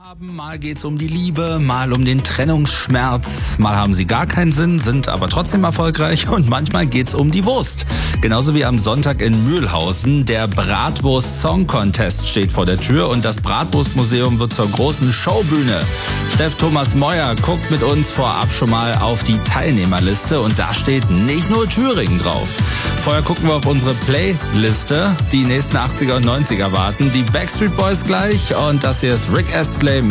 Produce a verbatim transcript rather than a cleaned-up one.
haben. Mal geht's um die Liebe, mal um den Trennungsschmerz, mal haben sie gar keinen Sinn, sind aber trotzdem erfolgreich und manchmal geht's um die Wurst. Genauso wie am Sonntag in Mühlhausen. Der Bratwurst Song Contest steht vor der Tür und das Bratwurstmuseum wird zur großen Showbühne. Steff Thomas Meuer guckt mit uns vorab schon mal auf die Teilnehmerliste und da steht nicht nur Thüringen drauf. Vorher gucken wir auf unsere Playliste. Die nächsten achtziger und neunziger warten. Die Backstreet Boys gleich und das hier ist Rick Astley